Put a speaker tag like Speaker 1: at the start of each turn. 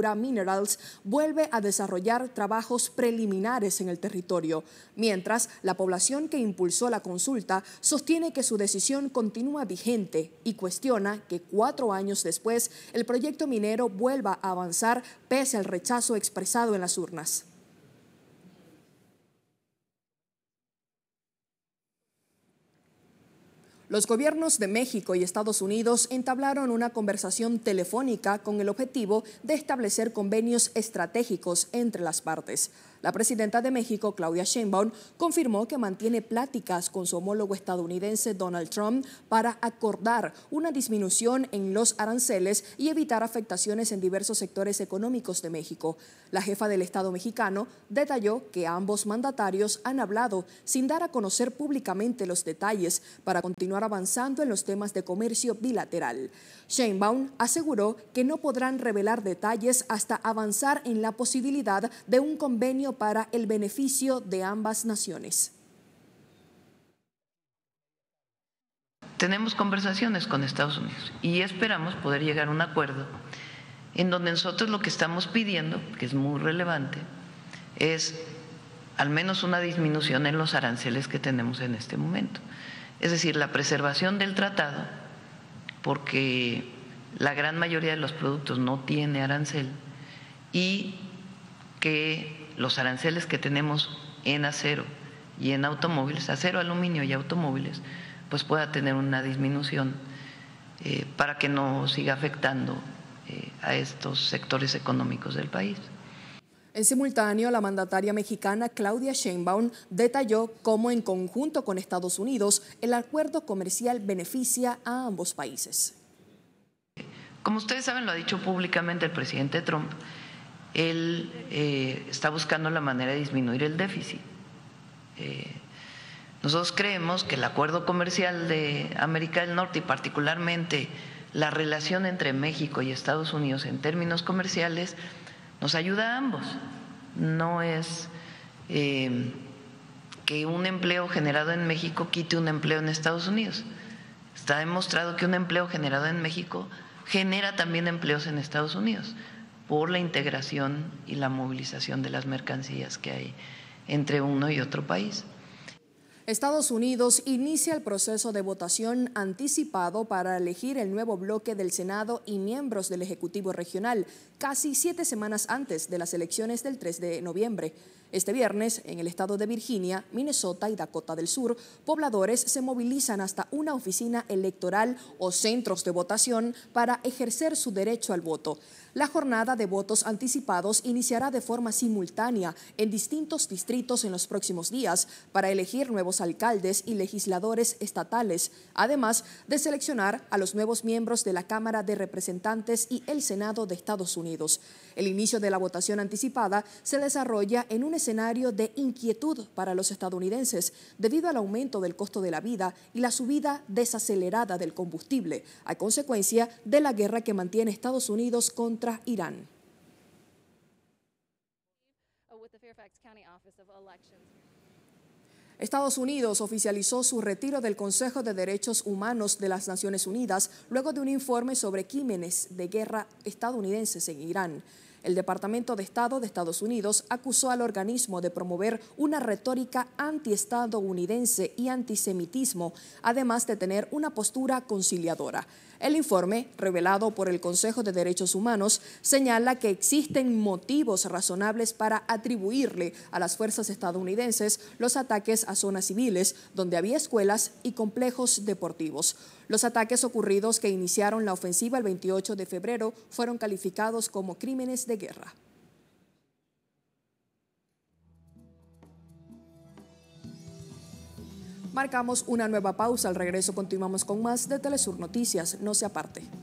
Speaker 1: Aura Minerals vuelve a desarrollar trabajos preliminares en el territorio, mientras la población que impulsó la consulta sostiene que su decisión continúa vigente y cuestiona que 4 años después el proyecto minero vuelva a avanzar pese al rechazo expresado en las urnas. Los gobiernos de México y Estados Unidos entablaron una conversación telefónica con el objetivo de establecer convenios estratégicos entre las partes. La presidenta de México, Claudia Sheinbaum, confirmó que mantiene pláticas con su homólogo estadounidense Donald Trump para acordar una disminución en los aranceles y evitar afectaciones en diversos sectores económicos de México. La jefa del Estado mexicano detalló que ambos mandatarios han hablado sin dar a conocer públicamente los detalles para continuar avanzando en los temas de comercio bilateral. Sheinbaum aseguró que no podrán revelar detalles hasta avanzar en la posibilidad de un convenio para el beneficio de ambas naciones.
Speaker 2: Tenemos conversaciones con Estados Unidos y esperamos poder llegar a un acuerdo en donde nosotros lo que estamos pidiendo, que es muy relevante, es al menos una disminución en los aranceles que tenemos en este momento. Es decir, la preservación del tratado, porque la gran mayoría de los productos no tiene arancel, y que los aranceles que tenemos en acero y en automóviles, acero, aluminio y automóviles, pues pueda tener una disminución para que no siga afectando a estos sectores económicos del país.
Speaker 1: En simultáneo, la mandataria mexicana Claudia Sheinbaum detalló cómo en conjunto con Estados Unidos el acuerdo comercial beneficia a ambos países.
Speaker 2: Como ustedes saben, lo ha dicho públicamente el presidente Trump, él está buscando la manera de disminuir el déficit. Nosotros creemos que el acuerdo comercial de América del Norte y particularmente la relación entre México y Estados Unidos en términos comerciales nos ayuda a ambos. No es que un empleo generado en México quite un empleo en Estados Unidos. Está demostrado que un empleo generado en México genera también empleos en Estados Unidos por la integración y la movilización de las mercancías que hay entre uno y otro país.
Speaker 1: Estados Unidos inicia el proceso de votación anticipado para elegir el nuevo bloque del Senado y miembros del Ejecutivo Regional, casi 7 semanas antes de las elecciones del 3 de noviembre. Este viernes, en el estado de Virginia, Minnesota y Dakota del Sur, pobladores se movilizan hasta una oficina electoral o centros de votación para ejercer su derecho al voto. La jornada de votos anticipados iniciará de forma simultánea en distintos distritos en los próximos días para elegir nuevos alcaldes y legisladores estatales, además de seleccionar a los nuevos miembros de la Cámara de Representantes y el Senado de Estados Unidos. El inicio de la votación anticipada se desarrolla en un escenario de inquietud para los estadounidenses debido al aumento del costo de la vida y la subida desacelerada del combustible, a consecuencia de la guerra que mantiene Estados Unidos contra Irán. Estados Unidos oficializó su retiro del Consejo de Derechos Humanos de las Naciones Unidas luego de un informe sobre crímenes de guerra estadounidenses en Irán. El Departamento de Estado de Estados Unidos acusó al organismo de promover una retórica antiestadounidense y antisemitismo, además de tener una postura conciliadora. El informe, revelado por el Consejo de Derechos Humanos, señala que existen motivos razonables para atribuirle a las fuerzas estadounidenses los ataques a zonas civiles, donde había escuelas y complejos deportivos. Los ataques ocurridos que iniciaron la ofensiva el 28 de febrero fueron calificados como crímenes de guerra. Marcamos una nueva pausa. Al regreso continuamos con más de Telesur Noticias. No se aparte.